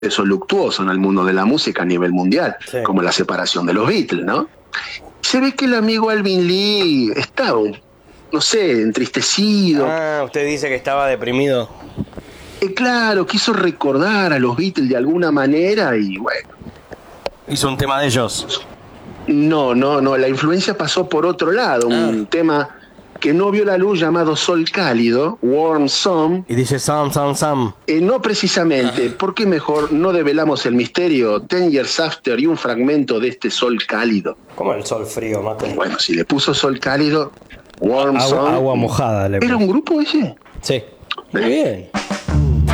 suceso luctuoso en el mundo de la música a nivel mundial, Sí. como la separación de los Beatles, ¿no? Se ve que el amigo Alvin Lee estaba, no sé, entristecido. Ah, usted dice que estaba deprimido. Claro, quiso recordar a los Beatles de alguna manera y bueno. Hizo un tema de ellos. No, la influencia pasó por otro lado, un tema que no vio la luz llamado Sol Cálido, Warm Sun. Y dice Sam. No precisamente, ¿por qué mejor no develamos el misterio? 10 Years After y un fragmento de este Sol Cálido. ¿Cómo el sol frío, Mate? Bueno, si le puso Sol Cálido, Warm Sun. Agua mojada le ¿Era puso. un grupo ese? Sí. Muy bien.